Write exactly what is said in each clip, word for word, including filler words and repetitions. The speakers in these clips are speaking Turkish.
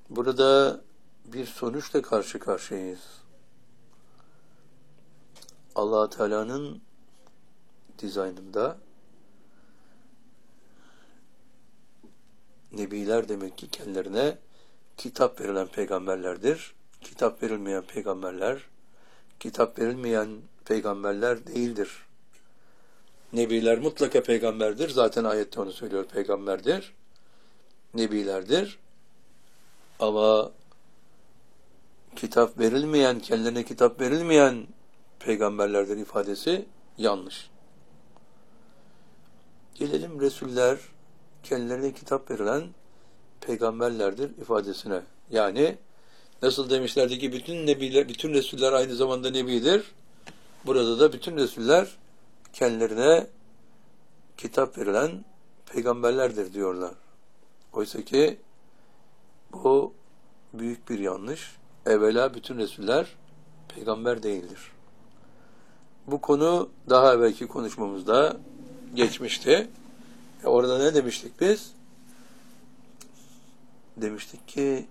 Burada bir sonuçla karşı karşıyayız. Allah Teala'nın dizaynında nebiler demek ki kendilerine kitap verilen peygamberlerdir. Kitap verilmeyen peygamberler, kitap verilmeyen peygamberler değildir. Nebiler mutlaka peygamberdir. Zaten ayette onu söylüyor, peygamberdir. Nebilerdir. Ama kitap verilmeyen, kendilerine kitap verilmeyen peygamberlerdir ifadesi yanlış. Gelelim Resuller, kendilerine kitap verilen peygamberlerdir ifadesine. Yani nasıl demişlerdi ki bütün nebiler, bütün Resuller aynı zamanda nebidir. Burada da bütün Resuller kendilerine kitap verilen peygamberlerdir diyorlar. Oysa ki bu büyük bir yanlış. Evvela bütün Resuller peygamber değildir. Bu konu daha evvelki konuşmamızda geçmişti. E orada ne demiştik biz? Demiştik ki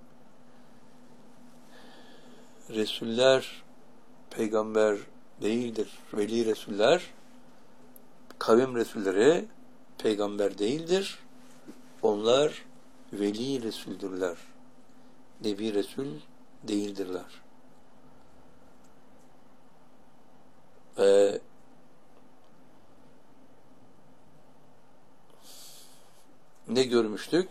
Resuller peygamber değildir. Veli Resuller, kavim Resulleri peygamber değildir. Onlar veli Resuldürler. Nebi Resul değildirler. Ve ne görmüştük?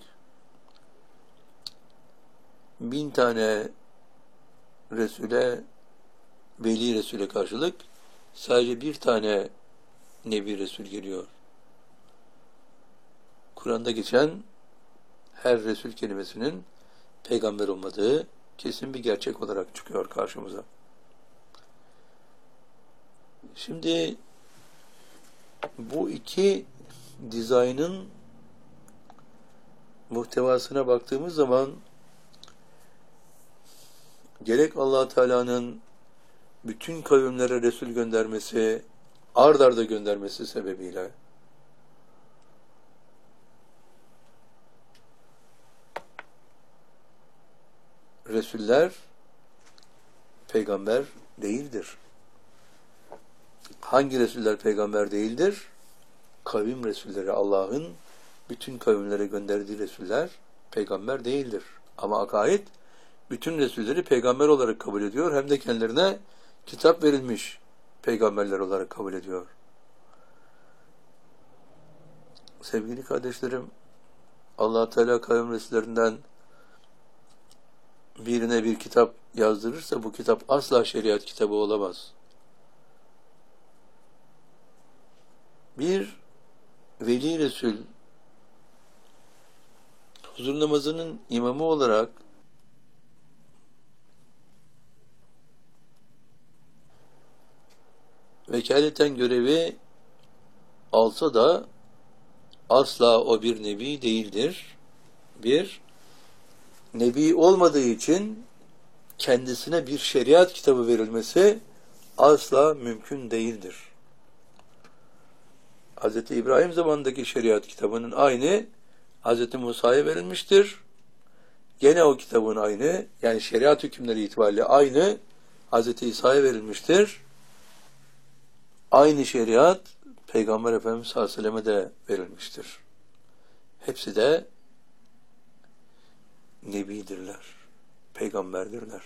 Bin tane Resul'e, Veli Resul'e karşılık sadece bir tane Nebi Resul geliyor. Kur'an'da geçen her Resul kelimesinin peygamber olmadığı kesin bir gerçek olarak çıkıyor karşımıza. Şimdi bu iki dizaynın muhtevasına baktığımız zaman gerek Allah Teala'nın bütün kavimlere Resul göndermesi, ard arda göndermesi sebebiyle Resuller peygamber değildir. Hangi Resuller peygamber değildir? Kavim Resulleri, Allah'ın bütün kavimlere gönderdiği Resuller peygamber değildir. Ama akaid bütün Resulleri peygamber olarak kabul ediyor. Hem de kendilerine kitap verilmiş peygamberler olarak kabul ediyor. Sevgili kardeşlerim, Allah Teala kavim Resullerinden birine bir kitap yazdırırsa bu kitap asla şeriat kitabı olamaz. Bir Veli Resul huzur namazının imamı olarak vekaleten görevi alsa da asla o bir nebi değildir. Bir, nebi olmadığı için kendisine bir şeriat kitabı verilmesi asla mümkün değildir. Hazreti İbrahim zamanındaki şeriat kitabının aynı Hazreti Musa'ya verilmiştir. Gene o kitabın aynı, yani şeriat hükümleri itibariyle aynı Hazreti İsa'ya verilmiştir. Aynı şeriat Peygamber Efendimiz sallallahu aleyhi ve selleme de verilmiştir. Hepsi de nebidirler, peygamberdirler.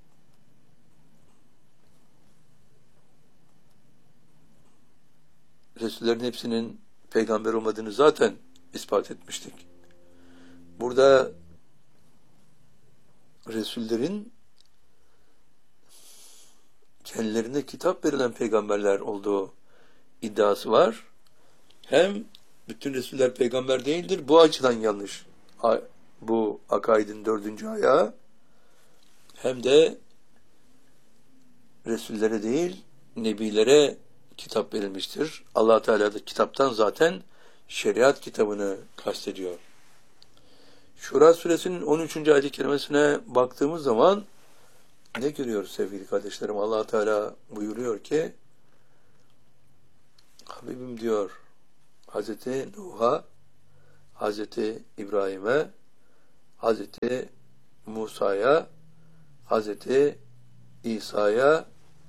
Resullerin hepsinin peygamber olmadığını zaten ispat etmiştik. Burada Resullerin kendilerine kitap verilen peygamberler olduğu iddiası var. Hem bütün Resuller peygamber değildir, bu açıdan yanlış bu akaidin dördüncü ayağı, hem de Resullere değil Nebilere kitap verilmiştir. Allah Teala da kitaptan zaten şeriat kitabını kastediyor. Şura suresinin on üçüncü ayet-i kerimesine baktığımız zaman ne görüyoruz sevgili kardeşlerim? Allah Teala buyuruyor ki, Habibim diyor Hazreti Nuh'a, Hazreti İbrahim'e, Hazreti Musa'ya, Hazreti İsa'ya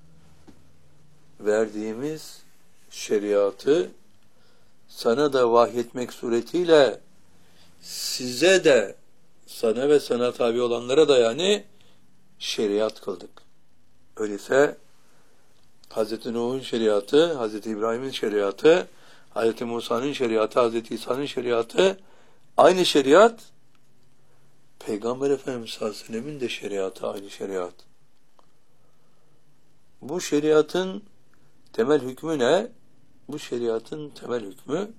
verdiğimiz şeriatı sana da vahyetmek suretiyle size de, sana ve sana tabi olanlara da yani şeriat kıldık. Öyleyse Hazreti Nuh'un şeriatı, Hazreti İbrahim'in şeriatı, Hazreti Musa'nın şeriatı, Hazreti İsa'nın şeriatı, aynı şeriat, Peygamber Efendimiz sallallahu aleyhi ve sellem'in de şeriatı aynı şeriat. Bu şeriatın temel hükmü ne? Bu şeriatın temel hükmü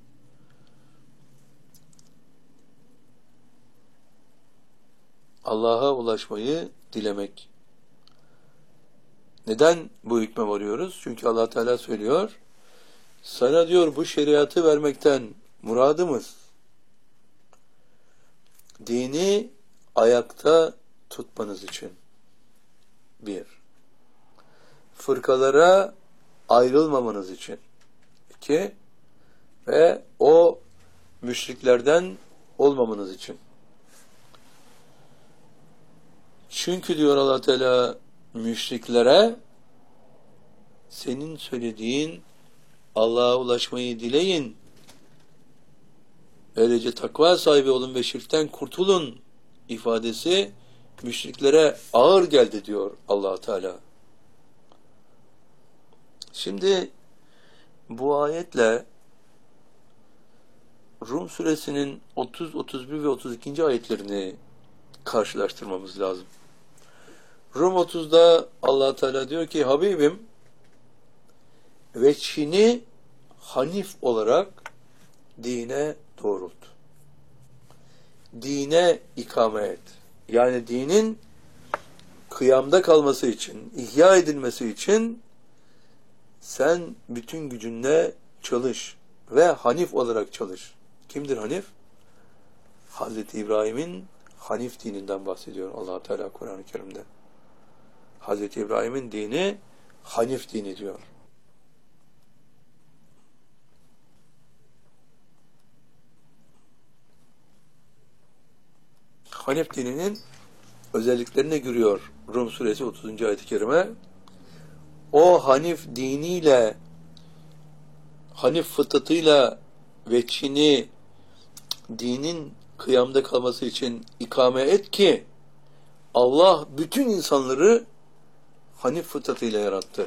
Allah'a ulaşmayı dilemek. Neden bu hükme varıyoruz? Çünkü Allah Teala söylüyor, sana diyor bu şeriatı vermekten muradımız, dini ayakta tutmanız için. Bir. Fırkalara ayrılmamanız için. İki. Ve o müşriklerden olmamanız için. Çünkü diyor Allah Teala müşriklere, senin söylediğin Allah'a ulaşmayı dileyin, öylece takva sahibi olun ve şirkten kurtulun ifadesi müşriklere ağır geldi diyor Allah Teala. Şimdi bu ayetle Rum suresinin otuz, otuz bir ve otuz ikinci ayetlerini karşılaştırmamız lazım. Rum otuzda Allah Teala diyor ki, Habibim veçhini hanif olarak dine doğrult. Dine ikame et. Yani dinin kıyamda kalması için, ihya edilmesi için sen bütün gücünle çalış ve hanif olarak çalış. Kimdir hanif? Hazreti İbrahim'in hanif dininden bahsediyor Allah Teala Kur'an-ı Kerim'de. Hazreti İbrahim'in dini hanif dini diyor. Hanif dininin özelliklerine giriyor Rum suresi otuzuncu ayet-i kerime. O hanif diniyle, hanif fıtratıyla veçhini dinin kıyamda kalması için ikame et ki Allah bütün insanları hanif fıtratıyla yarattı.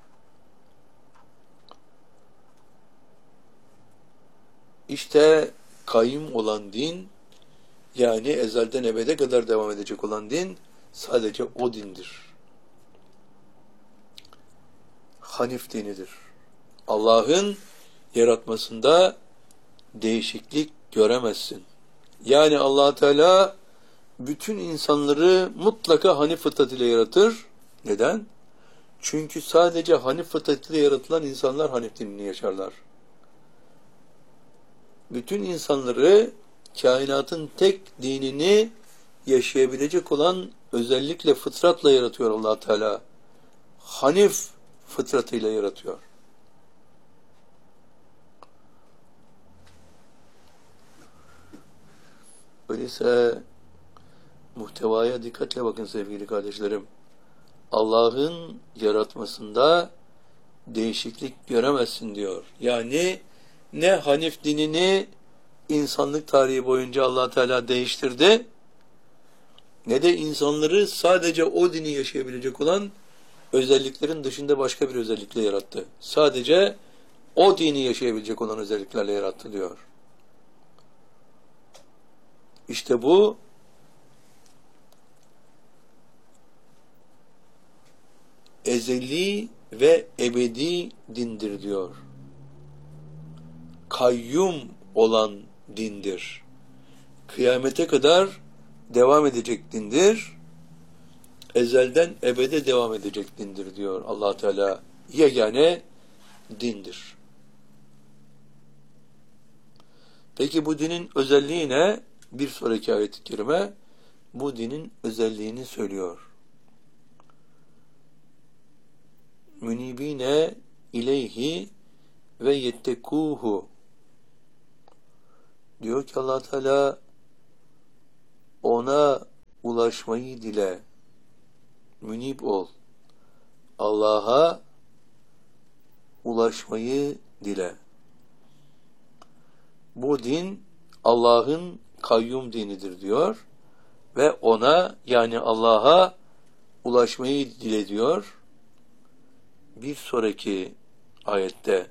İşte kayyum olan din, yani ezelden ebede kadar devam edecek olan din sadece o dindir. Hanif dinidir. Allah'ın yaratmasında değişiklik göremezsin. Yani Allah Teala bütün insanları mutlaka hanif fıtratıyla yaratır. Neden? Çünkü sadece hanif fıtratıyla yaratılan insanlar hanif dinini yaşarlar. Bütün insanları kainatın tek dinini yaşayabilecek olan özellikle fıtratla yaratıyor Allah Teala. Hanif fıtratıyla yaratıyor. Öyleyse muhtevaya dikkatle bakın sevgili kardeşlerim. Allah'ın yaratmasında değişiklik göremezsin diyor. Yani ne hanif dinini insanlık tarihi boyunca Allah Teala değiştirdi, ne de insanları sadece o dini yaşayabilecek olan özelliklerin dışında başka bir özellikle yarattı. Sadece o dini yaşayabilecek olan özelliklerle yarattı diyor. İşte bu ezeli ve ebedi dindir diyor. Kayyum olan dindir. Kıyamete kadar devam edecek dindir. Ezelden ebede devam edecek dindir diyor Allah Teala. Yegane dindir. Peki bu dinin özelliği ne? Bir sonraki ayet-i kerime bu dinin özelliğini söylüyor. Münibine ileyhi ve yettekuhu. Diyor ki Allah Teala ona ulaşmayı dile. Münib ol. Allah'a ulaşmayı dile. Bu din Allah'ın kayyum dinidir diyor ve ona, yani Allah'a ulaşmayı dile diyor. Bir sonraki ayette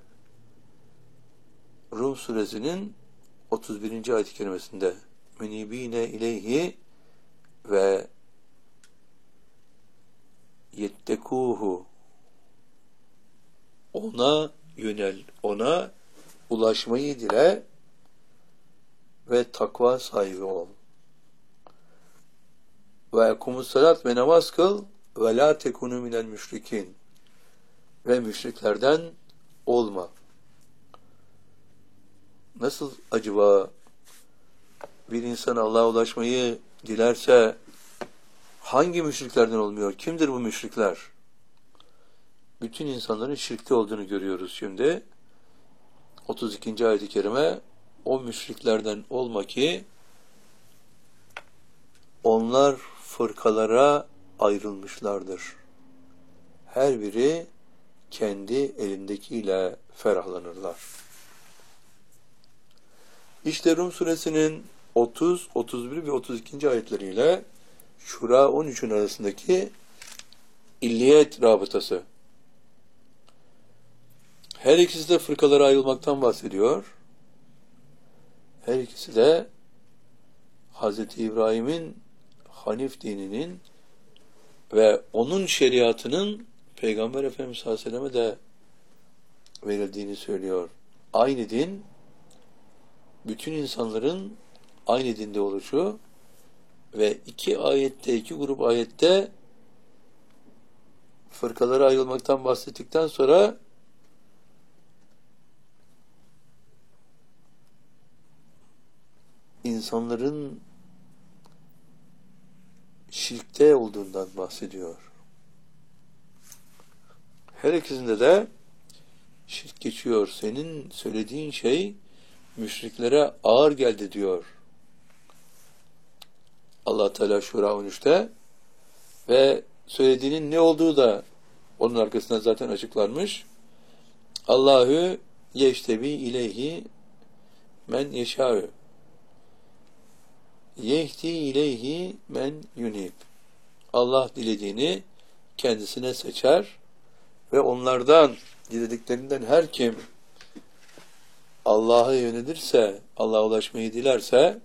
Rum suresinin otuz birinci ayet-i kerimesinde münibine ileyhi ve yettekuhu, ona yönel, ona ulaşmayı dile ve takva sahibi ol. Ve ekumus salat, ve namaz kıl, ve la tekunu minel müşrikin, ve müşriklerden olma. Nasıl acaba bir insan Allah'a ulaşmayı dilerse hangi müşriklerden olmuyor? Kimdir bu müşrikler? Bütün insanların şirkte olduğunu görüyoruz şimdi. otuz ikinci ayet-i kerime, o müşriklerden olma ki onlar fırkalara ayrılmışlardır. Her biri kendi elindekiyle ferahlanırlar. İşte Rum suresinin otuz, otuz bir ve otuz ikinci ayetleriyle Şura on üçün arasındaki illiyet rabıtası. Her ikisi de fırkalara ayrılmaktan bahsediyor. Her ikisi de Hazreti İbrahim'in Hanif dininin ve onun şeriatının Peygamber Efendimiz sallallahu aleyhi ve selleme de verildiğini söylüyor. Aynı din, bütün insanların aynı dinde oluşu ve iki ayette, iki grup ayette fırkalara ayrılmaktan bahsettikten sonra insanların şirkte olduğundan bahsediyor. Her ikisinde de şirk geçiyor. Senin söylediğin şey müşriklere ağır geldi diyor Allah Teala Şura on üçte ve söylediğinin ne olduğu da onun arkasından zaten açıklanmış. Allahü yeştebi ileyhi men yeşâ'ü yehdi ileyhi men yunib. Allah dilediğini kendisine seçer ve onlardan, dilediklerinden her kim Allah'a yönelirse, Allah'a ulaşmayı dilerse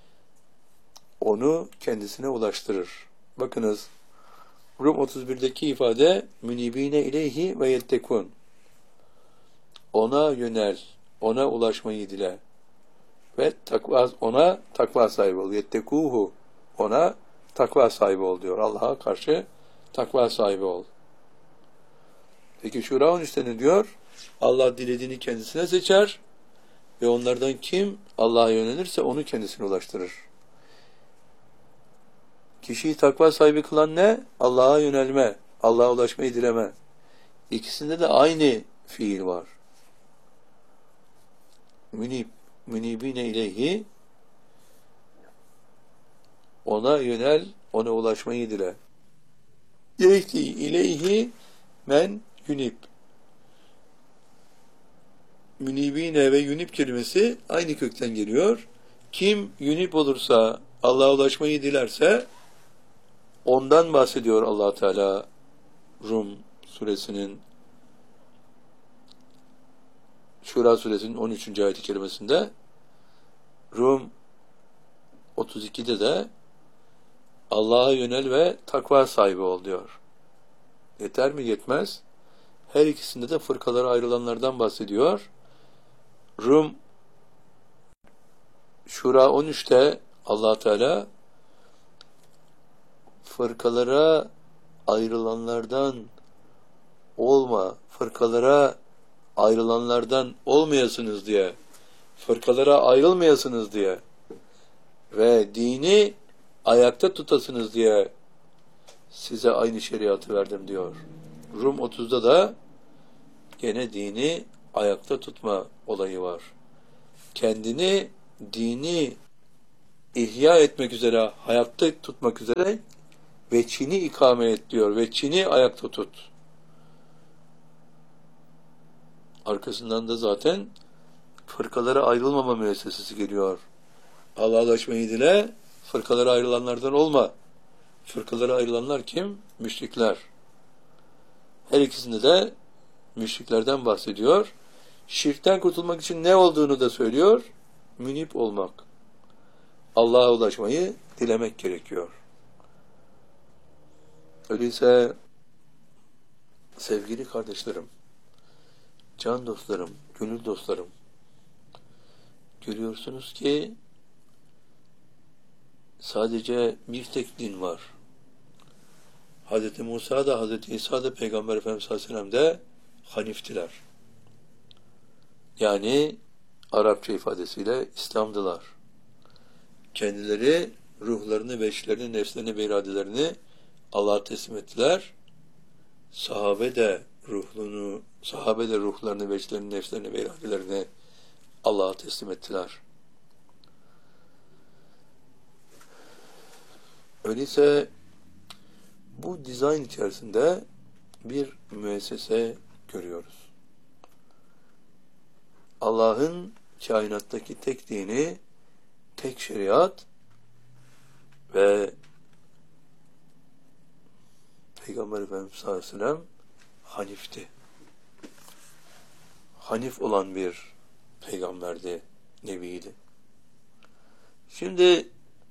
onu kendisine ulaştırır. Bakınız, Rum otuz birdeki ifade münibine ileyhi ve yettekun. Ona yönel, ona ulaşmayı dile ve takva, ona takva sahibi ol. Yettekuhu, ona takva sahibi ol diyor. Allah'a karşı takva sahibi ol. Peki Şura on üçte ne diyor? Allah dilediğini kendisine seçer ve onlardan kim Allah'a yönelirse onu kendisine ulaştırır. Kişiyi takva sahibi kılan ne? Allah'a yönelme, Allah'a ulaşmayı dileme. İkisinde de aynı fiil var. Münib, münibine ileyhi, ona yönel, ona ulaşmayı dile. Yehdi ileyhi men yunib. Münibine ve yunib kelimesi aynı kökten geliyor. Kim yunib olursa, Allah'a ulaşmayı dilerse ondan bahsediyor Allah Teala Rum suresinin Şura suresinin on üçüncü ayet-i kerimesinde. Rum otuz ikide de Allah'a yönel ve takva sahibi ol diyor. Yeter mi? Yetmez. Her ikisinde de fırkalara ayrılanlardan bahsediyor. Rum Şura on üçte Allah Teala fırkalara ayrılanlardan olma, fırkalara ayrılanlardan olmayasınız diye, fırkalara ayrılmayasınız diye ve dini ayakta tutasınız diye size aynı şeriatı verdim diyor. Rum otuzda da gene dini ayakta tutma olayı var. Kendini dini ihya etmek üzere, hayatta tutmak üzere veçini ikame et diyor. Veçini ayakta tut. Arkasından da zaten fırkalara ayrılmama müessesesi geliyor. Allah'laşmayı dile, fırkalara ayrılanlardan olma. Fırkalara ayrılanlar kim? Müşrikler. Her ikisinde de müşriklerden bahsediyor. Şirkten kurtulmak için ne olduğunu da söylüyor. Münip olmak. Allah'a ulaşmayı dilemek gerekiyor. Öyleyse sevgili kardeşlerim, can dostlarım, gönül dostlarım, görüyorsunuz ki sadece bir tek din var. Hazreti Musa da Hazreti İsa da Peygamber Efendimiz sallallahu aleyhi ve sellem de Haniftiler. Yani Arapça ifadesiyle İslam'dılar. Kendileri ruhlarını, veçlerini, nefslerini ve iradelerini Allah'a teslim ettiler. Sahabe de ruhunu, sahabe de ruhlarını, veçlerini, nefslerini ve iradelerini Allah'a teslim ettiler. Öyleyse bu dizayn içerisinde bir müessese görüyoruz. Allah'ın kainattaki tek dini, tek şeriat ve Peygamber Efendimiz sallallahu aleyhi ve sellem Hanif'ti. Hanif olan bir peygamberdi, nebiydi. Şimdi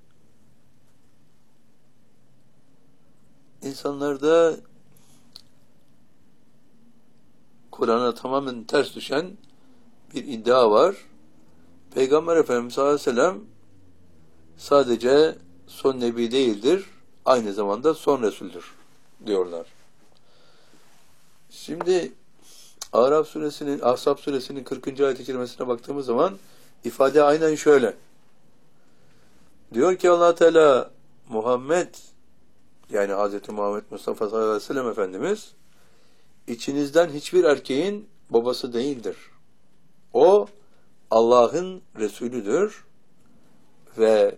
insanlarda Kur'an'a tamamen ters düşen bir iddia var. Peygamber Efendimiz sallallahu aleyhi ve sellem sadece son nebi değildir, aynı zamanda son Resul'dür diyorlar. Şimdi Araf suresinin, Ahzab suresinin kırkıncı ayet-i kerimesine baktığımız zaman ifade aynen şöyle. Diyor ki Allah Teala Muhammed, yani Hz. Muhammed Mustafa sallallahu aleyhi ve sellem Efendimiz içinizden hiçbir erkeğin babası değildir. O Allah'ın Resulüdür ve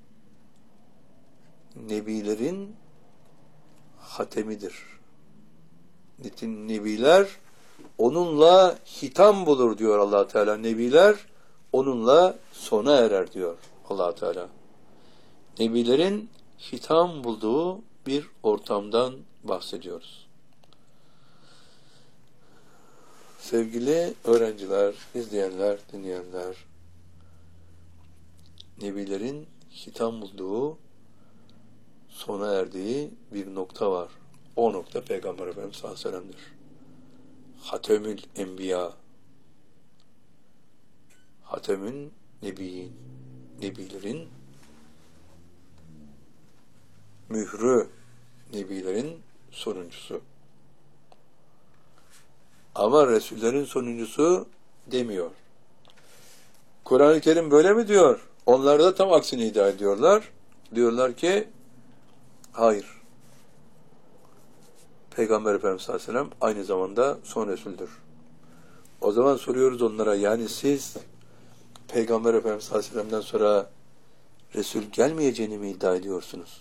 nebilerin hatemidir. Nitin nebiler onunla hitam bulur diyor Allah Teala. Nebiler onunla sona erer diyor Allah Teala. Nebilerin hitam bulduğu bir ortamdan bahsediyoruz. Sevgili öğrenciler, izleyenler, dinleyenler, nebilerin hitam bulduğu, sona erdiği bir nokta var. O nokta Peygamber Efendimiz sallallahu aleyhi ve sellem'dir. Hatemül Enbiya, Hatemün Nebiyin, nebilerin mührü, nebilerin sonuncusu. Ama Resullerin sonuncusu demiyor. Kur'an-ı Kerim böyle mi diyor? Onlar da tam aksini iddia ediyorlar. Diyorlar ki hayır. Peygamber Efendimiz sallallahu aleyhi ve sellem aynı zamanda son Resul'dür. O zaman soruyoruz onlara, yani siz Peygamber Efendimiz sallallahu aleyhi ve sellem'den sonra Resul gelmeyeceğini mi iddia ediyorsunuz?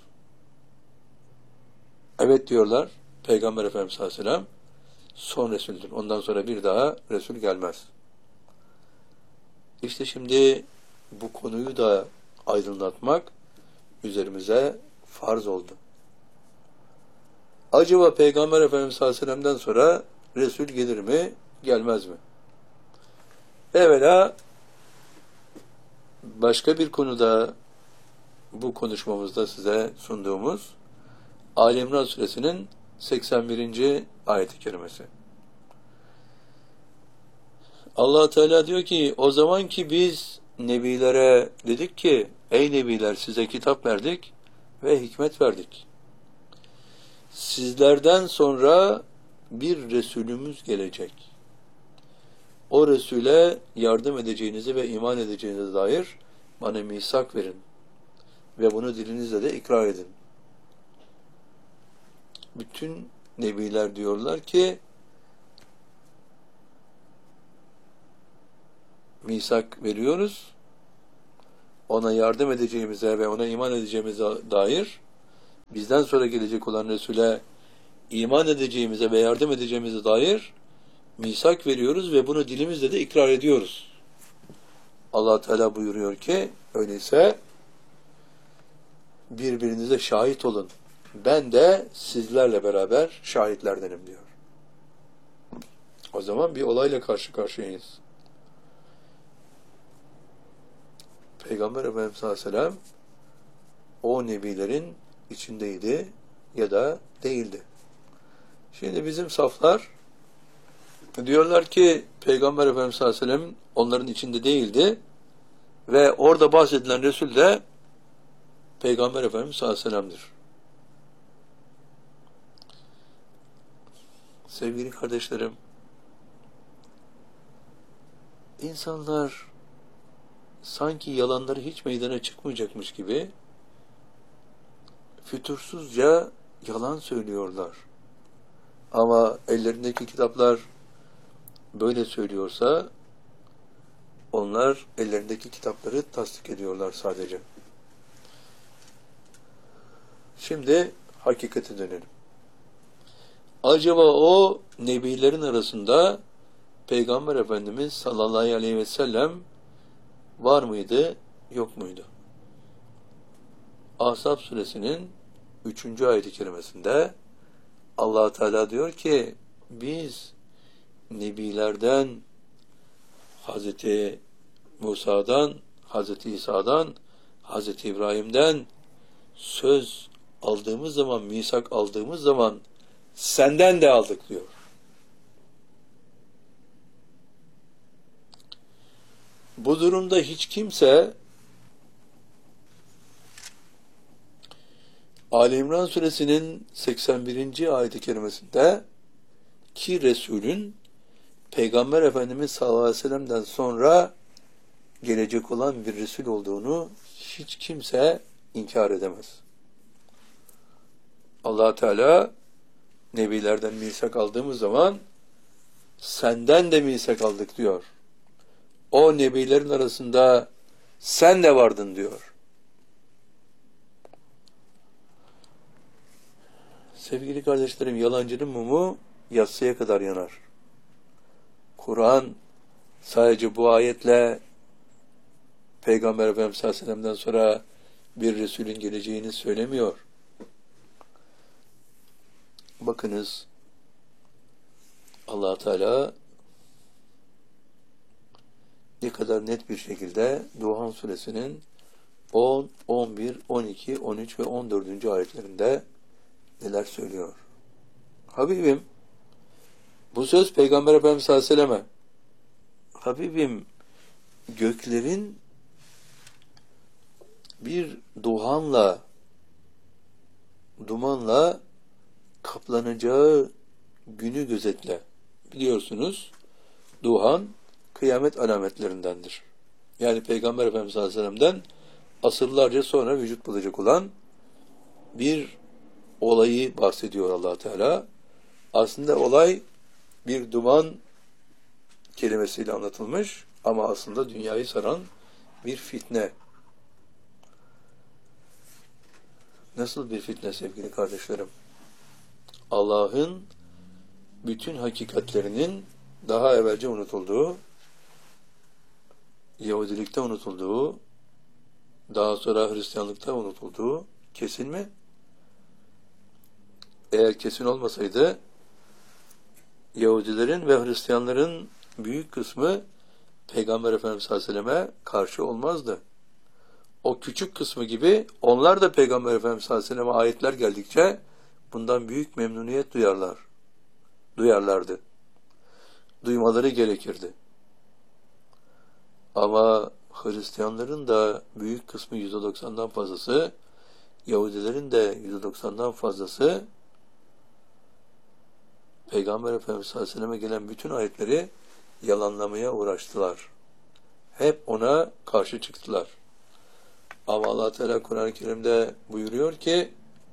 Evet diyorlar. Peygamber Efendimiz sallallahu aleyhi ve sellem son Resul'dür. Ondan sonra bir daha Resul gelmez. İşte şimdi bu konuyu da aydınlatmak üzerimize farz oldu. Acaba Peygamber Efendimiz sallallahu aleyhi ve sellem'den sonra Resul gelir mi, gelmez mi? Evvela başka bir konuda bu konuşmamızda size sunduğumuz Ali İmran suresinin seksen birinci ayet-i kerimesi. Allah Teala diyor ki, o zaman ki biz nebilere dedik ki, ey nebiler size kitap verdik ve hikmet verdik. Sizlerden sonra bir Resulümüz gelecek. O Resul'e yardım edeceğinizi ve iman edeceğinize dair bana misak verin. Ve bunu dilinizle de ikrar edin. Bütün nebiler diyorlar ki, misak veriyoruz ona yardım edeceğimize ve ona iman edeceğimize dair bizden sonra gelecek olan Resul'e iman edeceğimize ve yardım edeceğimize dair misak veriyoruz ve bunu dilimizle de ikrar ediyoruz. Allah Teala buyuruyor ki öyleyse birbirinize şahit olun. Ben de sizlerle beraber şahitlerdenim diyor. O zaman bir olayla karşı karşıyayız. Peygamber Efendimiz sallallahu aleyhi ve sellem o nebilerin içindeydi ya da değildi. Şimdi bizim saflar diyorlar ki Peygamber Efendimiz sallallahu aleyhi ve sellem onların içinde değildi ve orada bahsedilen Resul de Peygamber Efendimiz sallallahu aleyhi ve sellem'dir. Sevgili kardeşlerim, insanlar sanki yalanları hiç meydana çıkmayacakmış gibi fütursuzca yalan söylüyorlar. Ama ellerindeki kitaplar böyle söylüyorsa onlar ellerindeki kitapları tasdik ediyorlar sadece. Şimdi hakikate dönelim. Acaba o nebilerin arasında Peygamber Efendimiz sallallahu aleyhi ve sellem var mıydı, yok muydu? Ahzab suresinin üçüncü ayet-i kerimesinde Allah Teala diyor ki biz nebilerden Hazreti Musa'dan, Hazreti İsa'dan, Hazreti İbrahim'den söz aldığımız zaman, misak aldığımız zaman senden de aldık diyor. Bu durumda hiç kimse Ali İmran suresinin seksen birinci ayet-i kerimesinde ki Resulün Peygamber Efendimiz sallallahu aleyhi ve sellem'den sonra gelecek olan bir Resul olduğunu hiç kimse inkar edemez. Allah Teala nebilerden misak aldığımız zaman senden de misak aldık diyor. O nebilerin arasında sen de vardın diyor. Sevgili kardeşlerim, yalancının mumu yatsıya kadar yanar. Kur'an sadece bu ayetle Peygamber Efendimiz sallallahu aleyhi ve sellem'den sonra bir Resulün geleceğini söylemiyor. Bakınız Allah Teala ne kadar net bir şekilde Duhan suresinin on, on bir, on iki, on üç ve on dördüncü ayetlerinde neler söylüyor. Habibim, bu söz Peygamber Efendimiz sallallahu aleyhi ve selleme, Habibim, göklerin bir duhanla, dumanla kaplanacağı günü gözetle. Biliyorsunuz, duhan kıyamet alametlerindendir. Yani Peygamber Efendimiz sallallahu aleyhi ve sellem'den asırlarca sonra vücut bulacak olan bir olayı bahsediyor Allah Teala. Aslında olay bir duman kelimesiyle anlatılmış ama aslında dünyayı saran bir fitne. Nasıl bir fitne sevgili kardeşlerim? Allah'ın bütün hakikatlerinin daha evvelce unutulduğu, Yahudilikte unutulduğu, daha sonra Hristiyanlıkta unutulduğu kesin mi? Eğer kesin olmasaydı Yahudilerin ve Hristiyanların büyük kısmı Peygamber Efendimiz sallallahu aleyhi ve selleme karşı olmazdı. O küçük kısmı gibi onlar da Peygamber Efendimiz sallallahu aleyhi ve selleme ayetler geldikçe bundan büyük memnuniyet duyarlar. Duyarlardı. Duymaları gerekirdi. Ama Hristiyanların da büyük kısmı yüzde doksandan fazlası, Yahudilerin de yüzde doksandan fazlası Peygamber Efendimiz sallallahu aleyhi ve selleme gelen bütün ayetleri yalanlamaya uğraştılar. Hep ona karşı çıktılar. Ama Allah Teala Kur'an-ı Kerim'de buyuruyor ki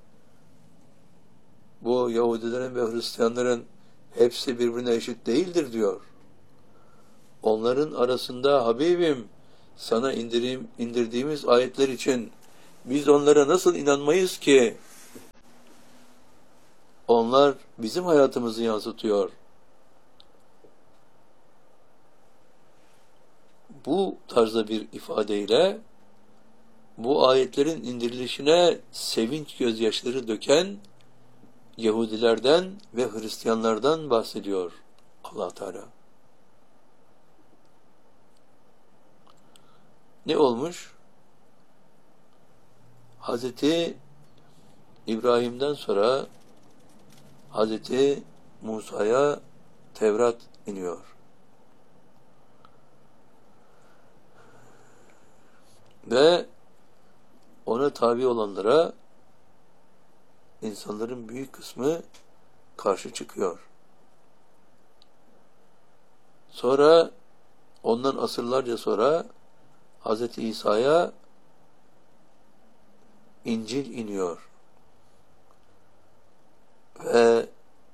bu Yahudilerin ve Hristiyanların hepsi birbirine eşit değildir diyor. Onların arasında Habibim sana indireyim, indirdiğimiz ayetler için biz onlara nasıl inanmayız ki? Onlar bizim hayatımızı yansıtıyor. Bu tarzda bir ifadeyle bu ayetlerin indirilişine sevinç gözyaşları döken Yahudilerden ve Hristiyanlardan bahsediyor Allah Teala. Ne olmuş? Hazreti İbrahim'den sonra Hazreti Musa'ya Tevrat iniyor. Ve ona tabi olanlara insanların büyük kısmı karşı çıkıyor. Sonra ondan asırlarca sonra Hz. İsa'ya İncil iniyor. Ve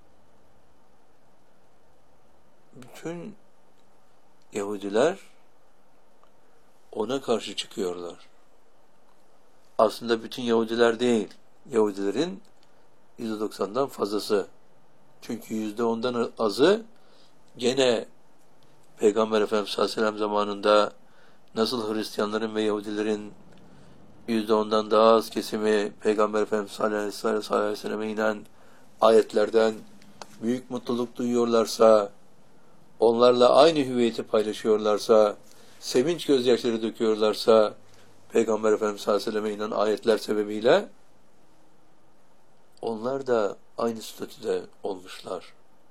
bütün Yahudiler ona karşı çıkıyorlar. Aslında bütün Yahudiler değil. Yahudilerin yüzde doksandan fazlası. Çünkü yüzde ondan azı gene Peygamber Efendimiz sallallahu aleyhi ve sellem zamanında nasıl Hristiyanların ve Yahudilerin yüzde ondan daha az kesimi Peygamber Efendimiz sallallahu aleyhi ve selleme inen ayetlerden büyük mutluluk duyuyorlarsa, onlarla aynı hüviyeti paylaşıyorlarsa, sevinç gözyaşları döküyorlarsa, Peygamber Efendimiz sallallahu aleyhi ve selleme inen ayetler sebebiyle onlar da aynı statüde olmuşlar.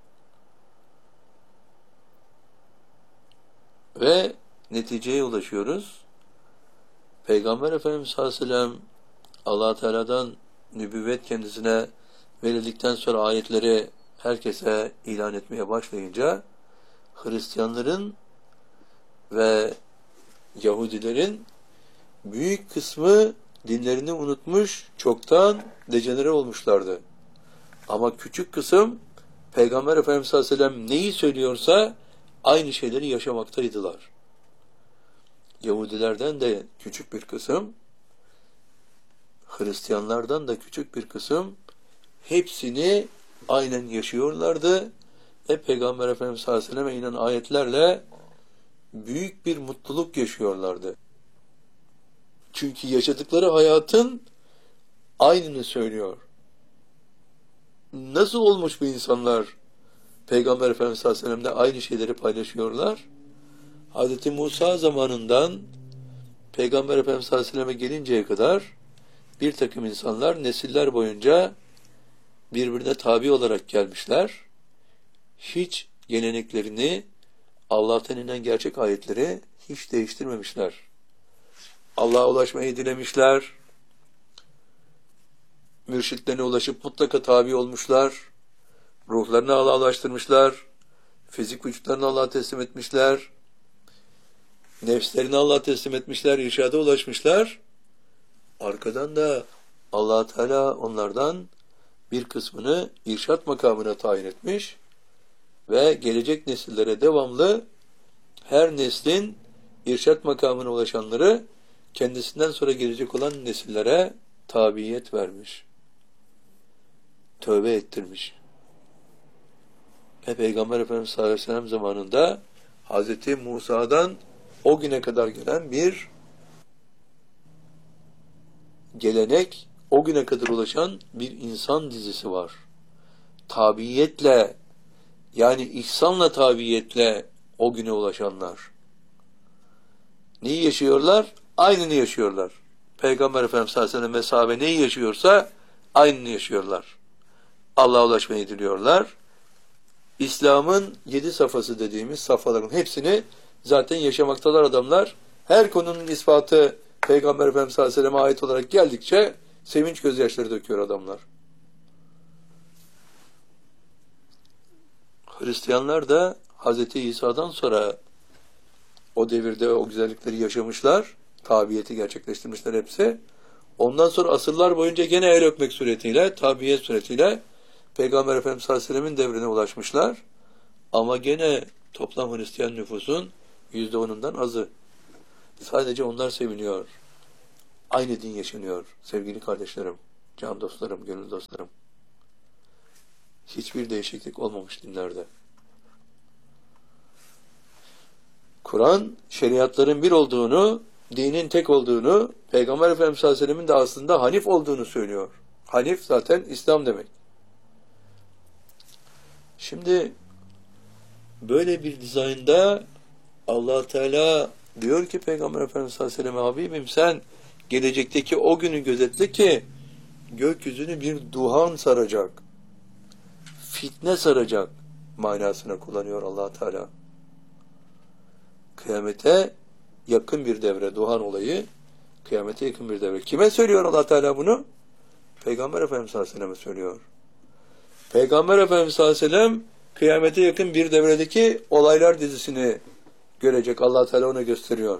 Ve neticeye ulaşıyoruz. Peygamber Efendimiz sallallahu aleyhi ve sellem Allah Teala'dan nübüvvet kendisine verildikten sonra ayetleri herkese ilan etmeye başlayınca Hristiyanların ve Yahudilerin büyük kısmı dinlerini unutmuş, çoktan dejenere olmuşlardı. Ama küçük kısım Peygamber Efendimiz sallallahu aleyhi ve sellem neyi söylüyorsa aynı şeyleri yaşamaktaydılar. Yahudilerden de küçük bir kısım, Hristiyanlardan da küçük bir kısım hepsini aynen yaşıyorlardı ve Peygamber Efendimiz sallallahu aleyhi ve sellem'e inen ayetlerle büyük bir mutluluk yaşıyorlardı. Çünkü yaşadıkları hayatın aynını söylüyor. Nasıl olmuş bu insanlar Peygamber Efendimiz sallallahu aleyhi ve sellem'de aynı şeyleri paylaşıyorlar? Hz. Musa zamanından Peygamber Efendimiz sallallahu aleyhi ve sellem'e gelinceye kadar bir takım insanlar nesiller boyunca birbirine tabi olarak gelmişler. Hiç geleneklerini, Allah'tan inen gerçek ayetleri hiç değiştirmemişler. Allah'a ulaşmayı dilemişler. Mürşitlerine ulaşıp mutlaka tabi olmuşlar. Ruhlarını Allah'a ulaştırmışlar. Fizik vücutlarını Allah'a teslim etmişler. Nefslerini Allah'a teslim etmişler. İrşada ulaşmışlar. Arkadan da Allah Teala onlardan bir kısmını irşat makamına tayin etmiş ve gelecek nesillere devamlı her neslin irşat makamına ulaşanları kendisinden sonra gelecek olan nesillere tabiyet vermiş. Tövbe ettirmiş. Ve Peygamber Efendimiz sallallahu aleyhi ve sellem zamanında Hz. Musa'dan o güne kadar gelen bir gelenek, o güne kadar ulaşan bir insan dizisi var. Tabiyetle, yani ihsanla tabiyetle o güne ulaşanlar. Neyi yaşıyorlar? Aynını yaşıyorlar. Peygamber Efendimiz sallallahu aleyhi ve sellem ve sahabe neyi yaşıyorsa aynını yaşıyorlar. Allah'a ulaşmayı diliyorlar. İslam'ın yedi safhası dediğimiz safhaların hepsini zaten yaşamaktalar adamlar. Her konunun ispatı Peygamber Efendimiz sallallahu aleyhi ve sellem'e ait olarak geldikçe sevinç gözyaşları döküyor adamlar. Hristiyanlar da Hz. İsa'dan sonra o devirde o güzellikleri yaşamışlar. Tabiyeti gerçekleştirmişler hepsi. Ondan sonra asırlar boyunca gene el öpmek suretiyle, tabiyet suretiyle Peygamber Efendimiz sallallahu aleyhi ve sellem'in devrine ulaşmışlar. Ama gene toplam Hristiyan nüfusun yüzde onundan azı. Sadece onlar seviniyor. Aynı din yaşanıyor sevgili kardeşlerim, can dostlarım, gönül dostlarım. Hiçbir değişiklik olmamış dinlerde. Kur'an, şeriatların bir olduğunu, dinin tek olduğunu, Peygamber Efendimiz sallallahu aleyhi ve sellem'in de aslında Hanif olduğunu söylüyor. Hanif zaten İslam demek. Şimdi böyle bir dizaynda Allah Teala diyor ki Peygamber Efendimiz sallallahu aleyhi ve sellem, Habibim sen gelecekteki o günü gözetle ki gökyüzünü bir duhan saracak, fitne saracak manasına kullanıyor Allah Teala. Kıyamete yakın bir devre, duhan olayı kıyamete yakın bir devre. Kime söylüyor Allah Teala bunu? Peygamber Efendimiz sallallahu aleyhi ve sellem'e söylüyor. Peygamber Efendimiz sallallahu aleyhi ve sellem kıyamete yakın bir devredeki olaylar dizisini görecek. Allah Teala ona gösteriyor.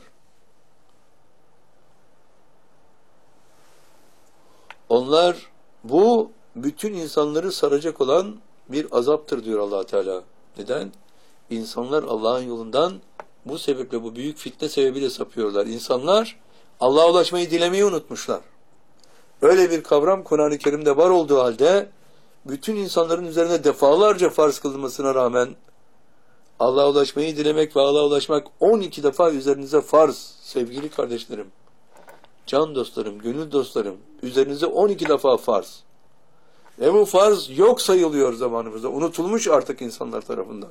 Onlar, bu bütün insanları saracak olan bir azaptır diyor Allah Teala. Neden? İnsanlar Allah'ın yolundan bu sebeple, bu büyük fitne sebebiyle sapıyorlar. İnsanlar Allah'a ulaşmayı dilemeyi unutmuşlar. Öyle bir kavram Kur'an-ı Kerim'de var olduğu halde bütün insanların üzerine defalarca farz kılınmasına rağmen Allah'a ulaşmayı dilemek ve Allah'a ulaşmak on iki defa üzerinize farz sevgili kardeşlerim. Can dostlarım, gönül dostlarım, üzerinize on iki defa farz. Ve bu farz yok sayılıyor zamanımızda. Unutulmuş artık insanlar tarafından.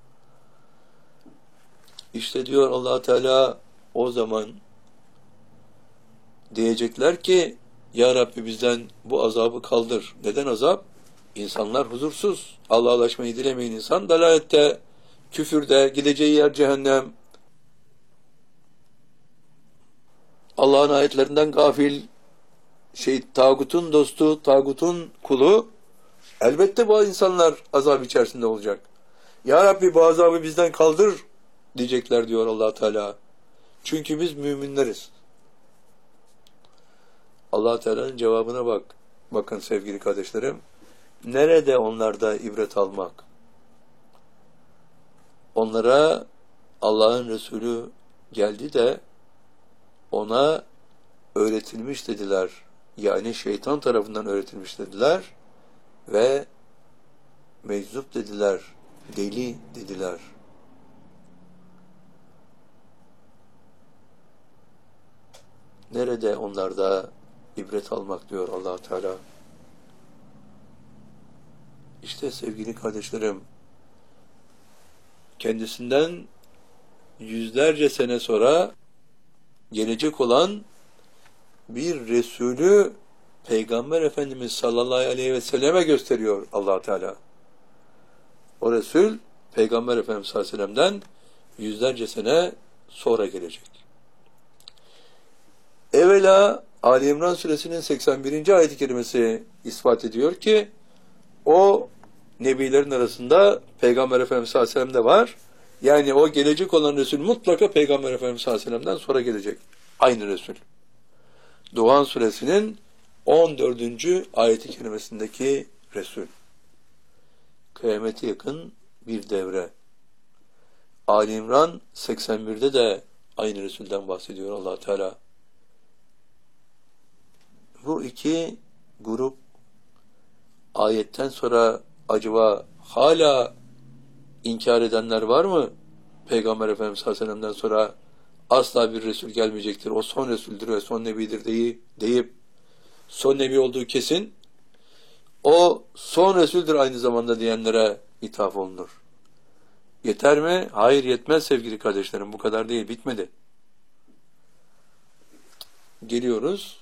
İşte diyor Allah Teala, o zaman diyecekler ki Ya Rabbi bizden bu azabı kaldır. Neden azap? İnsanlar huzursuz. Allah'a ulaşmayı dilemeyen insan dalalette, küfürde, gideceği yer cehennem. Allah'ın ayetlerinden gafil, şey, tağutun dostu, tağutun kulu, elbette bu insanlar azap içerisinde olacak. Ya Rabbi bu azabı bizden kaldır diyecekler diyor Allah Teala. Çünkü biz müminleriz. Allah Teala'nın cevabına bak. Bakın sevgili kardeşlerim. Nerede onlarda ibret almak? Onlara Allah'ın Resulü geldi de ona öğretilmiş dediler. Yani şeytan tarafından öğretilmiş dediler ve meczup dediler, deli dediler. Nerede onlarda ibret almak diyor Allah Teala. İşte sevgili kardeşlerim, kendisinden yüzlerce sene sonra gelecek olan bir Resulü Peygamber Efendimiz sallallahu aleyhi ve selleme gösteriyor Allah Teala. O Resul Peygamber Efendimiz sallallahu aleyhi ve sellem'den yüzlerce sene sonra gelecek. Evvela Ali İmran suresinin seksen birinci ayet-i kerimesi ispat ediyor ki o nebilerin arasında Peygamber Efendimiz sallallahu aleyhi ve sellem de var. Yani o gelecek olan Resul mutlaka Peygamber Efendimiz sallallahu aleyhi ve sellem'den sonra gelecek. Aynı Resul. Duhan suresinin on dördüncü ayet-i kerimesindeki Resul. Kıyamete yakın bir devre. Ali İmran seksen birde de aynı Resul'den bahsediyor Allah Teala. Bu iki grup ayetten sonra acaba hala inkar edenler var mı? Peygamber Efendimiz sallallahu aleyhi ve sellem'den sonra asla bir Resul gelmeyecektir. O son Resul'dür ve son Nebidir deyip, deyip son Nebi olduğu kesin. O son Resul'dür aynı zamanda diyenlere ithaf olunur. Yeter mi? Hayır, yetmez sevgili kardeşlerim. Bu kadar değil. Bitmedi. Geliyoruz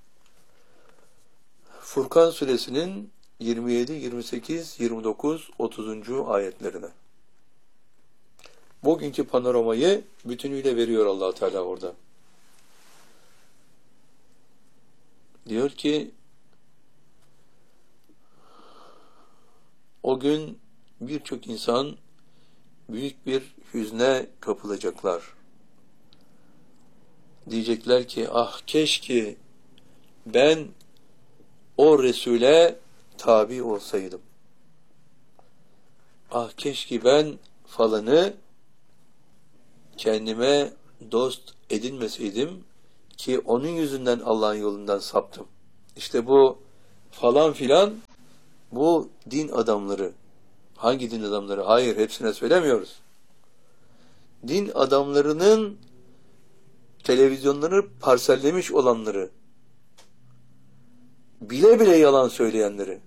Furkan suresinin yirmi yedi, yirmi sekiz, yirmi dokuz, otuzuncu ayetlerine. Bugünkü panoramayı bütünüyle veriyor Allah Teala orada. Diyor ki o gün birçok insan büyük bir hüzne kapılacaklar. Diyecekler ki ah keşke ben o Resul'e tabi olsaydım. Ah keşke ben falanı kendime dost edinmeseydim ki onun yüzünden Allah'ın yolundan saptım. İşte bu falan filan, bu din adamları. Hangi din adamları? Hayır, hepsine söylemiyoruz. Din adamlarının televizyonları parsellemiş olanları, bile bile yalan söyleyenleri.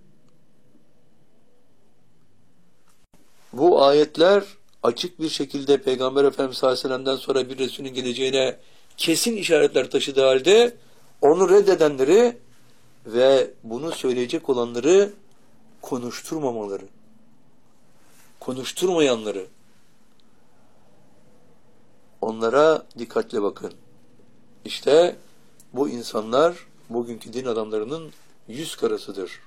Bu ayetler açık bir şekilde Peygamber Efendimiz sallallahu aleyhi ve sellem'den sonra bir Resulün geleceğine kesin işaretler taşıdığı halde onu reddedenleri ve bunu söyleyecek olanları konuşturmamaları, konuşturmayanları, onlara dikkatle bakın. İşte bu insanlar bugünkü din adamlarının yüz karasıdır.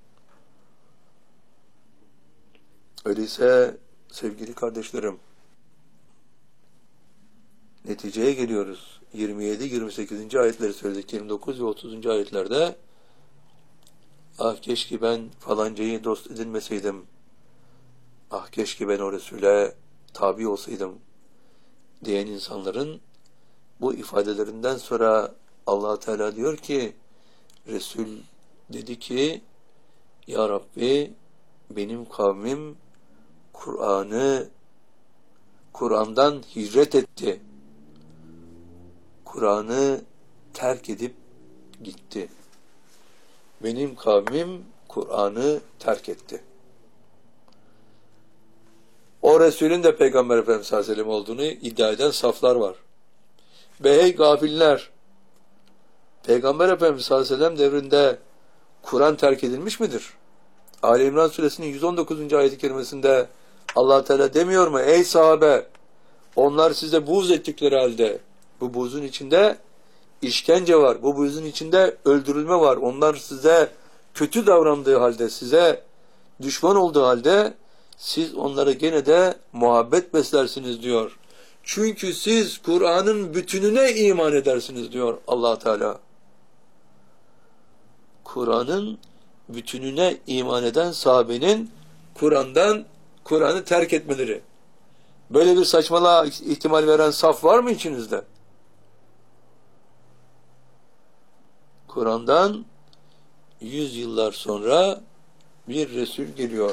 Öyleyse sevgili kardeşlerim, neticeye geliyoruz. yirmi yedi yirmi sekizinci ayetleri söyledik. yirmi dokuz ve otuzuncu ayetlerde ah keşke ben falancayı dost edinmeseydim. Ah keşke ben o Resul'e tabi olsaydım diyen insanların bu ifadelerinden sonra Allah Teala diyor ki, Resul dedi ki, Ya Rabbi, benim kavmim Kur'an'ı Kur'an'dan hicret etti. Kur'an'ı terk edip gitti. Benim kavmim Kur'an'ı terk etti. O Resulün de Peygamber Efendimiz sallallahu aleyhi ve sellem olduğunu iddia eden saflar var. Ve hey gafiller! Peygamber Efendimiz sallallahu aleyhi ve sellem devrinde Kur'an terk edilmiş midir? Ali İmran suresinin yüz on dokuzuncu ayet-i kerimesinde Allah Teala demiyor mu? Ey sahabe! Onlar size buğz ettikleri halde, bu buğzun içinde işkence var, bu buğzun içinde öldürülme var. Onlar size kötü davrandığı halde, size düşman olduğu halde siz onlara gene de muhabbet beslersiniz diyor. Çünkü siz Kur'an'ın bütününe iman edersiniz diyor Allah Teala. Kur'an'ın bütününe iman eden sahabenin Kur'an'dan Kur'an'ı terk etmeleri. Böyle bir saçmalığa ihtimal veren saf var mı içinizde? Kur'an'dan yüz yıllar sonra bir Resul geliyor.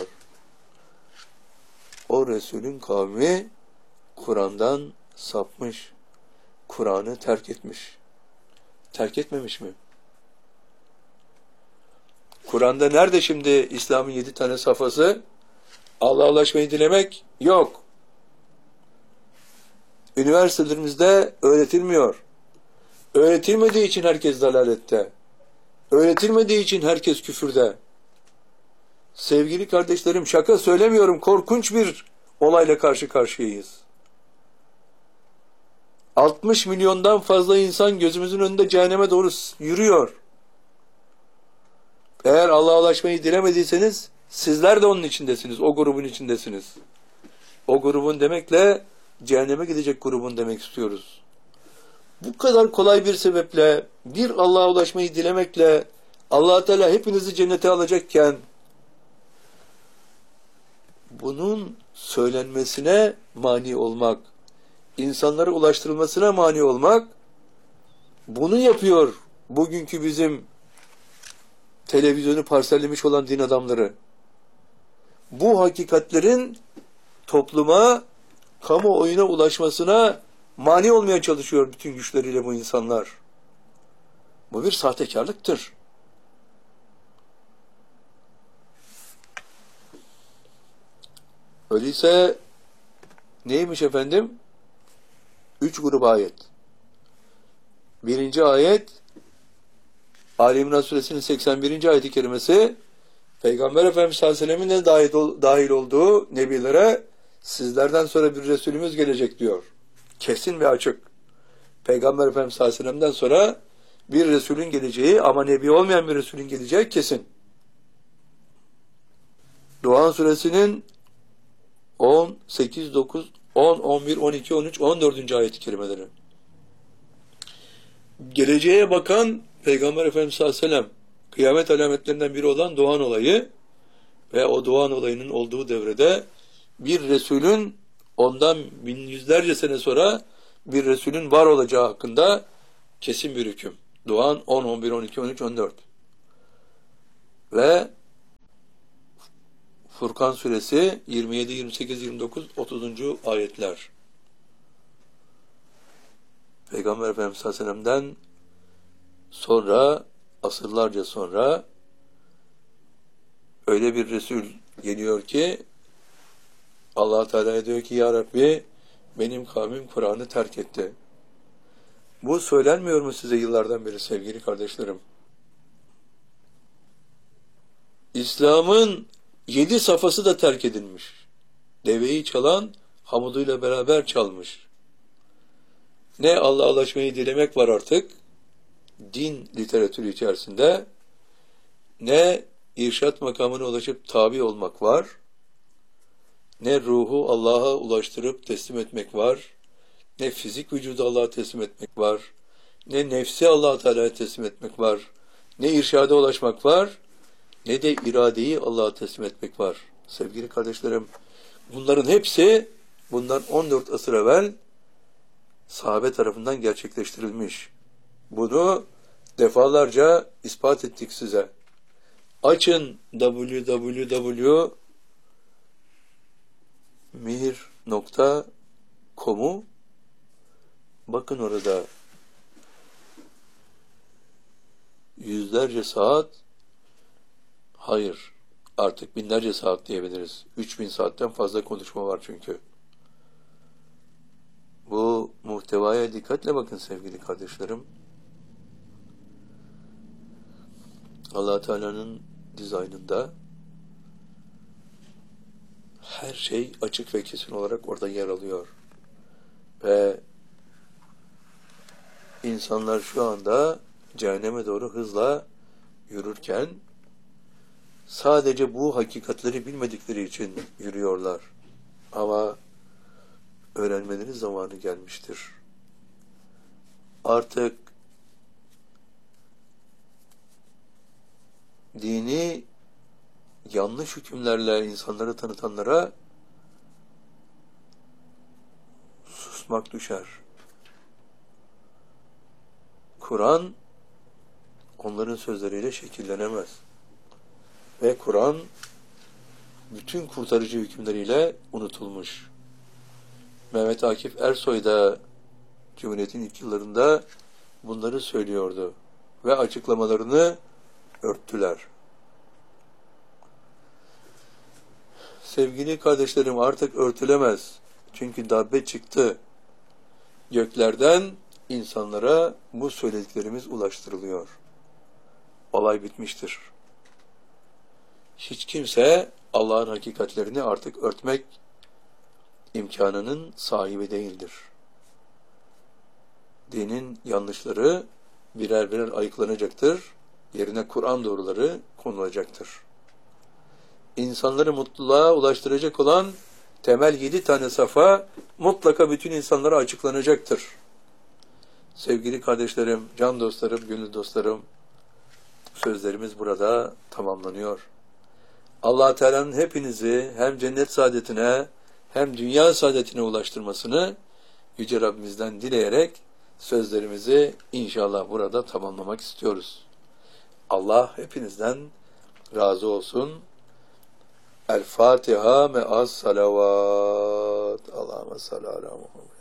O Resulün kavmi Kur'an'dan sapmış. Kur'an'ı terk etmiş. Terk etmemiş mi? Kur'an'da nerede şimdi İslam'ın yedi tane safhası? Allah'a ulaşmayı dilemek yok. Üniversitelerimizde öğretilmiyor. Öğretilmediği için herkes dalalette. Öğretilmediği için herkes küfürde. Sevgili kardeşlerim, şaka söylemiyorum, korkunç bir olayla karşı karşıyayız. altmış milyondan fazla insan gözümüzün önünde cehenneme doğru yürüyor. Eğer Allah'a ulaşmayı dilemediyseniz sizler de onun içindesiniz, o grubun içindesiniz. O grubun demekle cehenneme gidecek grubun demek istiyoruz. Bu kadar kolay bir sebeple, bir Allah'a ulaşmayı dilemekle Allah Teala hepinizi cennete alacakken bunun söylenmesine mani olmak, insanlara ulaştırılmasına mani olmak, bunu yapıyor bugünkü bizim televizyonu parsellemiş olan din adamları. Bu hakikatlerin topluma, kamuoyuna ulaşmasına mani olmaya çalışıyor bütün güçleriyle bu insanlar. Bu bir sahtekarlıktır. Öyleyse neymiş efendim? Üç grup ayet. Birinci ayet, Ali İmran suresinin seksen birinci ayet-i kerimesi, Peygamber Efendimiz sallallahu aleyhi ve sellem'in de dahil, dahil olduğu nebilere sizlerden sonra bir Resulümüz gelecek diyor. Kesin ve açık. Peygamber Efendimiz sallallahu aleyhi ve sellem'den sonra bir Resulün geleceği ama nebi olmayan bir Resulün geleceği kesin. Duhan suresinin on, sekiz, dokuz, on, on bir, on iki, on üç, on dördüncü ayet-i kerimeleri. Geleceğe bakan Peygamber Efendimiz sallallahu aleyhi ve sellem, kıyamet alametlerinden biri olan Doğan olayı ve o Doğan olayının olduğu devrede bir Resulün ondan bin yüzlerce sene sonra bir Resulün var olacağı hakkında kesin bir hüküm. Duhan on, on bir, on iki, on üç, on dört. Ve Furkan suresi yirmi yedi, yirmi sekiz, yirmi dokuz, otuzuncu ayetler. Peygamber Efendimiz sallallahu aleyhi ve sellem'den sonra, asırlarca sonra öyle bir Resul geliyor ki Allah Teala diyor ki ya Rabbi benim kavmim Kur'an'ı terk etti. Bu söylenmiyor mu size yıllardan beri sevgili kardeşlerim? İslam'ın yedi safhası da terk edilmiş. Deveyi çalan hamuduyla beraber çalmış. Ne Allah'a ulaşmayı dilemek var artık din literatürü içerisinde, ne irşat makamına ulaşıp tabi olmak var, ne ruhu Allah'a ulaştırıp teslim etmek var, ne fizik vücudu Allah'a teslim etmek var, ne nefsi Allah-u Teala'ya teslim etmek var, ne irşada ulaşmak var, ne de iradeyi Allah'a teslim etmek var. Sevgili kardeşlerim, bunların hepsi bundan on dört asır evvel sahabe tarafından gerçekleştirilmiş. Bunu defalarca ispat ettik size. Açın w w w nokta mihir nokta com'u, bakın orada yüzlerce saat, hayır artık binlerce saat diyebiliriz. üç bin saatten fazla konuşma var çünkü. Bu muhtevaya dikkatle bakın sevgili kardeşlerim. Allah Teala'nın dizaynında her şey açık ve kesin olarak orada yer alıyor. Ve insanlar şu anda cehenneme doğru hızla yürürken sadece bu hakikatleri bilmedikleri için yürüyorlar. Ama öğrenmeleri zamanı gelmiştir. Artık dini yanlış hükümlerle insanları tanıtanlara susmak düşer. Kur'an onların sözleriyle şekillenemez. Ve Kur'an bütün kurtarıcı hükümleriyle unutulmuş. Mehmet Akif Ersoy da Cumhuriyet'in ilk yıllarında bunları söylüyordu. Ve açıklamalarını örttüler. Sevgili kardeşlerim, artık örtülemez. Çünkü darbe çıktı. Göklerden insanlara bu söylediklerimiz ulaştırılıyor. Olay bitmiştir. Hiç kimse Allah'ın hakikatlerini artık örtmek imkanının sahibi değildir. Dinin yanlışları birer birer ayıklanacaktır. Yerine Kur'an doğruları konulacaktır. İnsanları mutluluğa ulaştıracak olan temel yedi tane safa mutlaka bütün insanlara açıklanacaktır. Sevgili kardeşlerim, can dostlarım, gönül dostlarım, sözlerimiz burada tamamlanıyor. Allah Teala'nın hepinizi hem cennet saadetine hem dünya saadetine ulaştırmasını Yüce Rabbimizden dileyerek sözlerimizi inşallah burada tamamlamak istiyoruz. Allah hepinizden razı olsun. El Fatiha me'as salavat. Allahümme salli ala Muhammed.